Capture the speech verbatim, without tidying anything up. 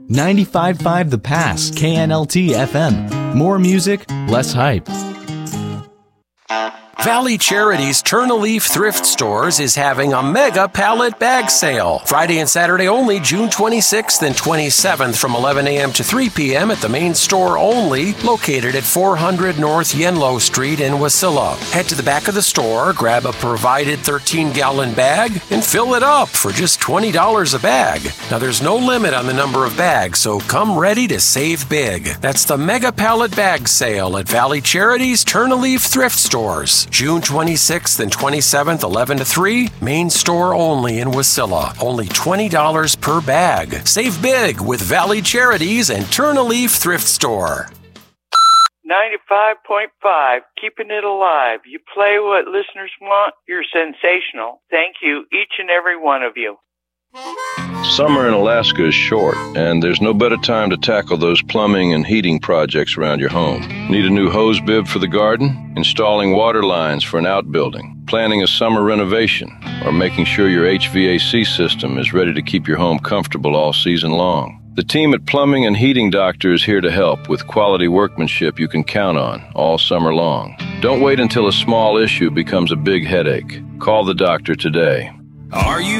ninety-five point five The Pass, K N L T F M. More music, less hype. Valley Charities Turn a Leaf Thrift Stores is having a mega pallet bag sale. Friday and Saturday only, June twenty-sixth and twenty-seventh from eleven a.m. to three p.m. at the main store only, located at four hundred North Yenlo Street in Wasilla. Head to the back of the store, grab a provided thirteen-gallon bag, and fill it up for just twenty dollars a bag. Now, there's no limit on the number of bags, so come ready to save big. That's the mega pallet bag sale at Valley Charities Turn a Leaf Thrift Stores. June twenty-sixth and twenty-seventh, eleven to three, main store only in Wasilla. Only twenty dollars per bag. Save big with Valley Charities and Turn a Leaf Thrift Store. ninety-five point five, keeping it alive. You play what listeners want, you're sensational. Thank you, each and every one of you. Summer in Alaska is short, and there's no better time to tackle those plumbing and heating projects around your home. Need a new hose bib for the garden? Installing water lines for an outbuilding? Planning a summer renovation? Or making sure your H V A C system is ready to keep your home comfortable all season long? The team at Plumbing and Heating Doctor is here to help with quality workmanship you can count on all summer long. Don't wait until a small issue becomes a big headache. Call the doctor today. Are you